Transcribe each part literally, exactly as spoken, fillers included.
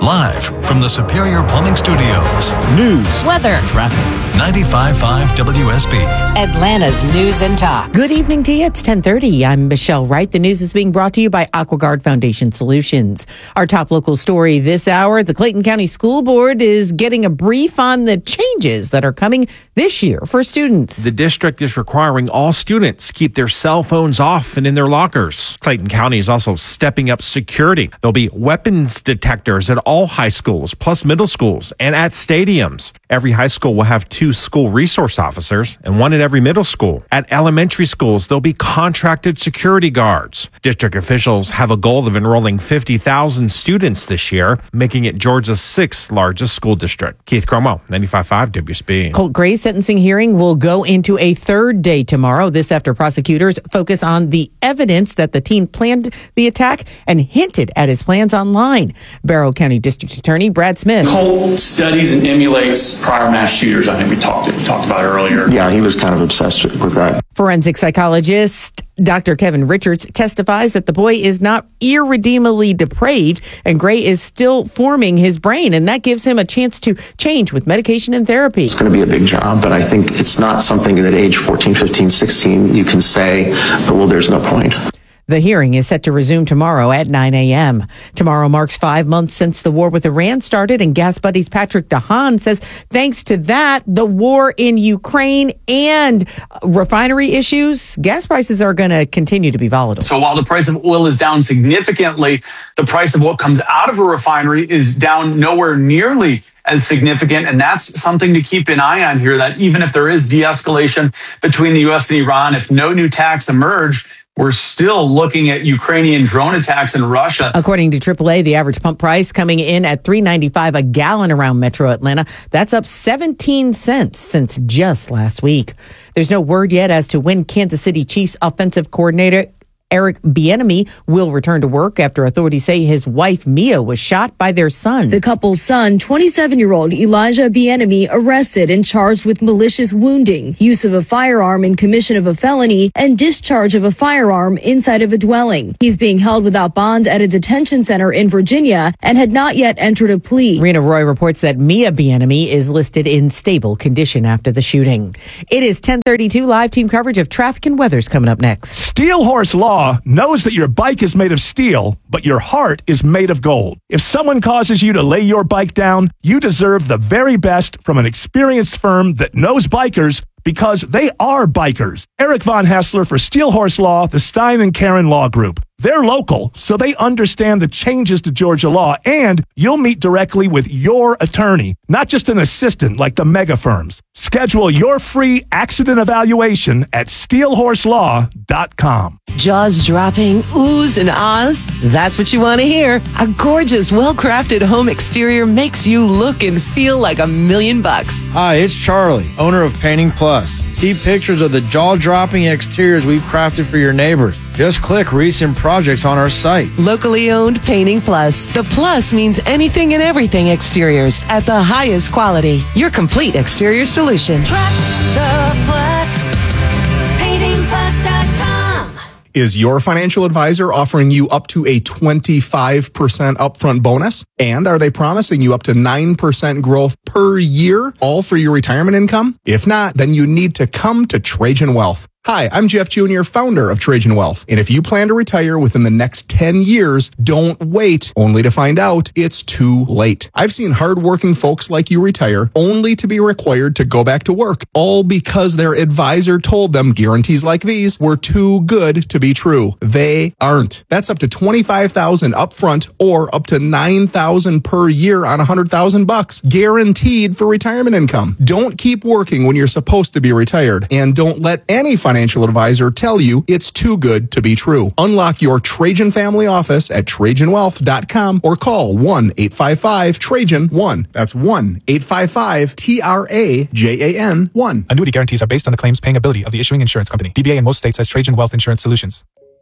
Live from the Superior Plumbing Studios. News, weather, traffic. ninety-five point five W S B. Atlanta's News and Talk. Good evening to you. It's ten thirty. I'm Michelle Wright. The news is being brought to you by AquaGuard Foundation Solutions. Our top local story this hour, the Clayton County School Board is getting a brief on the changes that are coming this year for students. The district is requiring all students keep their cell phones off and in their lockers. Clayton County is also stepping up security. There'll be weapons detectors at all high schools, plus middle schools, and at stadiums. Every high school will have two school resource officers and one at every middle school. At elementary schools, there'll be contracted security guards. District officials have a goal of enrolling fifty thousand students this year, making it Georgia's sixth largest school district. Keith Cromwell, ninety-five point five W S B. Colt Gray's sentencing hearing will go into a third day tomorrow. This after prosecutors focus on the evidence that the teen planned the attack and hinted at his plans online. Barrow County District Attorney Brad Smith. Colt studies and emulates prior mass shooters. I think we talked we talked about it earlier. Yeah, he was kind of obsessed with that. Forensic psychologist Doctor Kevin Richards testifies that the boy is not irredeemably depraved, and Gray is still forming his brain, and that gives him a chance to change with medication and therapy. It's going to be a big job, but I think it's not something that age fourteen, fifteen, sixteen you can say, well, there's no point. The hearing is set to resume tomorrow at nine a.m. Tomorrow marks five months since the war with Iran started, and Gas Buddy's Patrick DeHaan says thanks to that, the war in Ukraine and refinery issues, gas prices are going to continue to be volatile. So while the price of oil is down significantly, the price of what comes out of a refinery is down nowhere nearly as significant. And that's something to keep an eye on here, that even if there is de-escalation between the U S and Iran, if no new attacks emerge, we're still looking at Ukrainian drone attacks in Russia. According to triple A, the average pump price coming in at three ninety-five a gallon around Metro Atlanta. That's up seventeen cents since just last week. There's no word yet as to when Kansas City Chiefs offensive coordinator Eric Bieniemy will return to work after authorities say his wife Mia was shot by their son. The couple's son, twenty-seven-year-old Elijah Bieniemy, arrested and charged with malicious wounding, use of a firearm in commission of a felony, and discharge of a firearm inside of a dwelling. He's being held without bond at a detention center in Virginia and had not yet entered a plea. Rena Roy reports that Mia Bieniemy is listed in stable condition after the shooting. It is ten thirty-two. Live team coverage of traffic and weather's coming up next. Steel Horse Law knows that your bike is made of steel, but your heart is made of gold. If someone causes you to lay your bike down, you deserve the very best from an experienced firm that knows bikers, because they are bikers. Eric Von Hassler for Steel Horse Law, the Stein and Karen Law Group. They're local, so they understand the changes to Georgia law, and you'll meet directly with your attorney, not just an assistant like the mega firms. Schedule your free accident evaluation at steel horse law dot com. Jaws dropping, oohs and ahs? That's what you want to hear. A gorgeous, well-crafted home exterior makes you look and feel like a million bucks. Hi, it's Charlie, owner of Painting Plus. See pictures of the jaw-dropping exteriors we've crafted for your neighbors. Just click recent projects on our site. Locally owned Painting Plus. The plus means anything and everything exteriors at the highest quality. Your complete exterior solution. Trust the plus. painting plus dot com. Is your financial advisor offering you up to a twenty-five percent upfront bonus? And are they promising you up to nine percent growth per year, all for your retirement income? If not, then you need to come to Trajan Wealth. Hi, I'm Jeff Junior, founder of Trajan Wealth. And if you plan to retire within the next ten years, don't wait only to find out it's too late. I've seen hardworking folks like you retire only to be required to go back to work, all because their advisor told them guarantees like these were too good to be true. They aren't. That's up to twenty-five thousand dollars upfront or up to nine thousand dollars per year on one hundred thousand bucks, guaranteed for retirement income. Don't keep working when you're supposed to be retired, and don't let any financial Financial advisor tell you it's too good to be true. Unlock your Trajan family office at trajan wealth dot com or call one eight five five Trajan one. That's one eight five five T R A J A N one. Annuity guarantees are based on the claims paying ability of the issuing insurance company. D B A in most states has Trajan Wealth Insurance Solutions.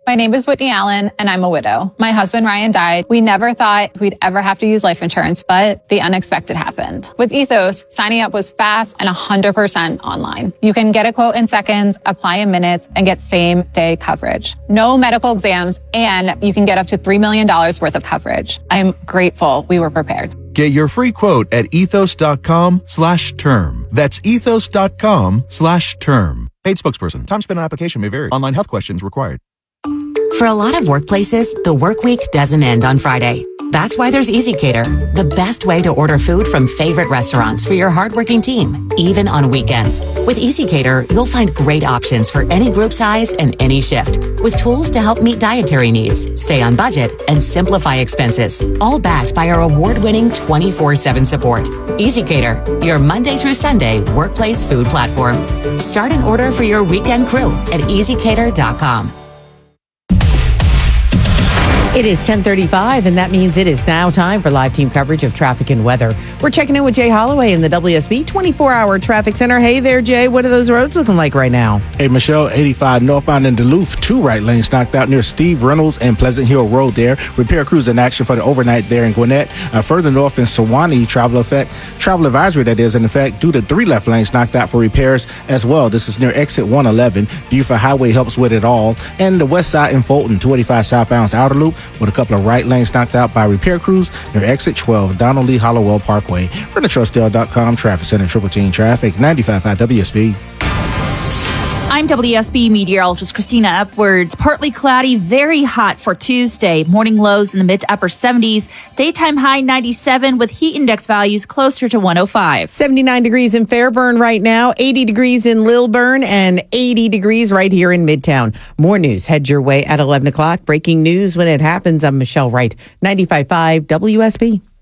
My name is Whitney Allen, and I'm a widow. My husband, Ryan, died. We never thought we'd ever have to use life insurance, but the unexpected happened. With Ethos, signing up was fast and one hundred percent online. You can get a quote in seconds, apply in minutes, and get same-day coverage. No medical exams, and you can get up to three million dollars worth of coverage. I'm grateful we were prepared. Get your free quote at ethos.com slash term. That's ethos.com slash term. Paid spokesperson. Time spent on application may vary. Online health questions required. For a lot of workplaces, the work week doesn't end on Friday. That's why there's EasyCater, the best way to order food from favorite restaurants for your hardworking team, even on weekends. With EasyCater, you'll find great options for any group size and any shift, with tools to help meet dietary needs, stay on budget, and simplify expenses, all backed by our award-winning twenty-four seven support. EasyCater, your Monday through Sunday workplace food platform. Start an order for your weekend crew at easy cater dot com. It is ten thirty-five, and that means it is now time for live team coverage of traffic and weather. We're checking in with Jay Holloway in the W S B twenty-four hour Traffic Center. Hey there, Jay. What are those roads looking like right now? Hey, Michelle, eighty-five northbound in Duluth. Two right lanes knocked out near Steve Reynolds and Pleasant Hill Road there. Repair crews in action for the overnight there in Gwinnett. Uh, further north in Sewanee, travel effect, travel advisory that is in effect due to three left lanes knocked out for repairs as well. This is near exit one eleven. Buford Highway helps with it all. And the west side in Fulton, two eighty-five southbound's outer loop with a couple of right lanes knocked out by repair crews near exit twelve, Donald Lee Hollowell Parkway. For the trust dale dot com Traffic Center, Triple Team Traffic, ninety-five point five W S B. I'm W S B meteorologist Christina Upwards. Partly cloudy, very hot for Tuesday. Morning lows in the mid to upper seventies. Daytime high ninety-seven with heat index values closer to one oh five. seventy-nine degrees in Fairburn right now, eighty degrees in Lilburn, and eighty degrees right here in Midtown. More news head your way at eleven o'clock. Breaking news when it happens. I'm Michelle Wright, ninety-five point five W S B.